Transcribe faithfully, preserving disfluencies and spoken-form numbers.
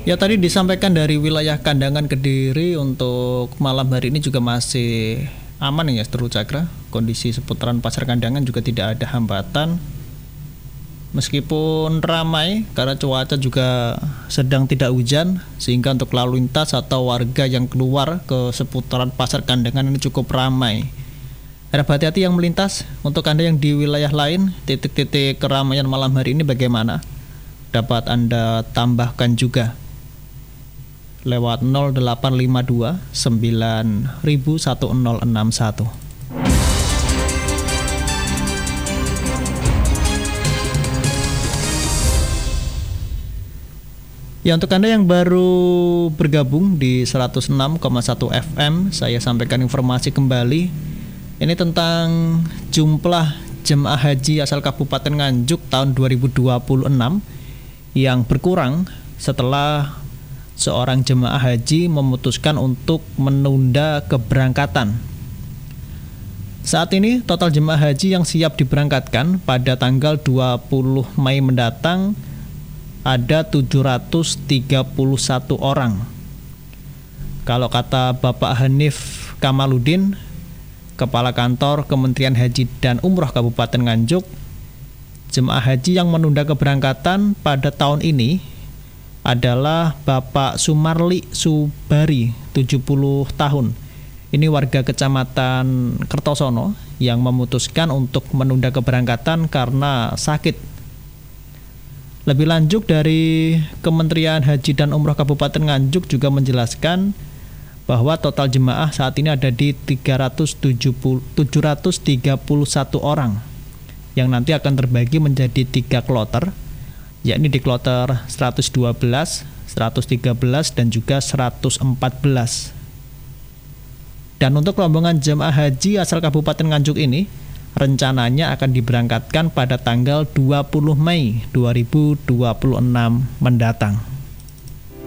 Ya, tadi disampaikan dari wilayah Kandangan Kediri untuk malam hari ini juga masih aman ya Seteru Cakra. Kondisi seputaran Pasar Kandangan juga tidak ada hambatan. Meskipun ramai karena cuaca juga sedang tidak hujan, sehingga untuk lalu lintas atau warga yang keluar ke seputaran Pasar Kandangan ini cukup ramai. Harap hati-hati yang melintas. Untuk Anda yang di wilayah lain, titik-titik keramaian malam hari ini bagaimana? Dapat Anda tambahkan juga lewat nol delapan lima dua sembilan satu nol enam satu. Ya, untuk Anda yang baru bergabung di seratus enam koma satu F M, saya sampaikan informasi kembali. Ini tentang jumlah jemaah haji asal Kabupaten Nganjuk tahun dua ribu dua puluh enam yang berkurang setelah seorang jemaah haji memutuskan untuk menunda keberangkatan. Saat ini total jemaah haji yang siap diberangkatkan pada tanggal dua puluh Mei mendatang ada tujuh ratus tiga puluh satu orang. Kalau kata Bapak Hanif Kamaludin, Kepala Kantor Kementerian Haji dan Umroh Kabupaten Nganjuk, jemaah haji yang menunda keberangkatan pada tahun ini adalah Bapak Sumarli Subari, tujuh puluh tahun. Ini warga Kecamatan Kertosono yang memutuskan untuk menunda keberangkatan karena sakit. Lebih lanjut dari Kementerian Haji dan Umroh Kabupaten Nganjuk juga menjelaskan bahwa total jemaah saat ini ada di tujuh ratus tiga puluh satu orang yang nanti akan terbagi menjadi tiga kloter, yakni di kloter seratus dua belas, seratus tiga belas, dan juga seratus empat belas. Dan untuk rombongan jemaah haji asal Kabupaten Nganjuk ini rencananya akan diberangkatkan pada tanggal dua puluh Mei dua ribu dua puluh enam mendatang.